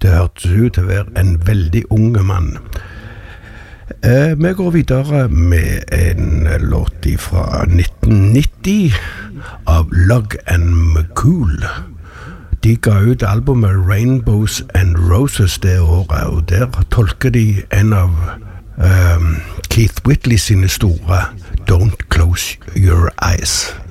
Det hørtes ut til å være en veldig unge mann. Vi går videre med en låt fra 1990 av Lug and McCool. De ga ut albumet Rainbows and Roses det året, og der tolker de en av Keith Whitley sine store Don't Close Your Eyes.